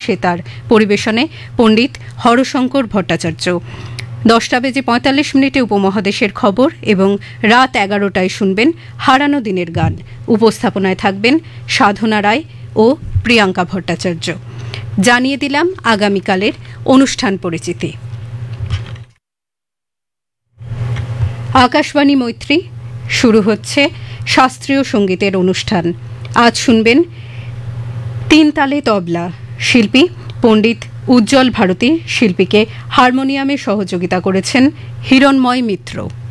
সেতার, পরিবেশনে পণ্ডিত হরশঙ্কর ভট্টাচার্য। 10:45 উপমহাদেশের খবর এবং রাত 11টায় শুনবেন হারানো দিনের গান। উপস্থাপনায় থাকবেন সাধনা রায় ও প্রিয়াঙ্কা ভট্টাচার্য। জানিয়ে দিলাম আগামীকালের অনুষ্ঠান পরিচিতি। আকাশবাণী মৈত্রী, শুরু হচ্ছে শাস্ত্রীয় সঙ্গীতের অনুষ্ঠান। আজ শুনবেন তিন তালে তবলা, শিল্পী পণ্ডিত উজ্জ্বল ভারতী। শিল্পীকে হারমোনিয়ামে সহযোগিতা করেছেন হিরণময় মিত্র।